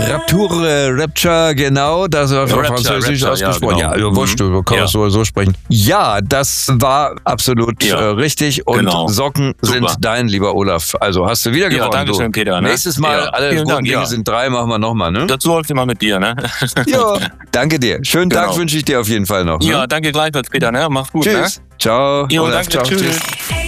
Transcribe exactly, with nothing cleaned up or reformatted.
Rapture, äh, Rapture, genau, das war Rapture, französisch Rapture, ausgesprochen. ja, Ja, genau. ja, wurscht, du kannst Ja. so, so sprechen. Ja, das war absolut Ja. äh, richtig und Genau. Socken Super. sind dein, lieber Olaf. Also hast du wieder Ja, gewonnen. danke du. schön, Peter. Ne? Nächstes Mal, Ja. alle Vielen guten Dank, Dinge ja. sind drei, machen wir nochmal, ne? Das läuft immer mit dir, ne? Ja, danke dir. Schönen Genau. Tag wünsche ich dir auf jeden Fall noch. Ne? Ja, danke gleichfalls, Peter, ne? Mach's gut, Tschüss. ne? Ciao. Jo, Olaf, danke, ciao. tschüss.